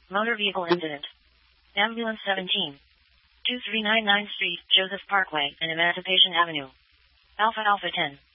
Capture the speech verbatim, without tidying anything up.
Motor vehicle incident. Ambulance seventeen. two three nine nine Street, Joseph Parkway, and Emancipation Avenue. Alpha Alpha ten.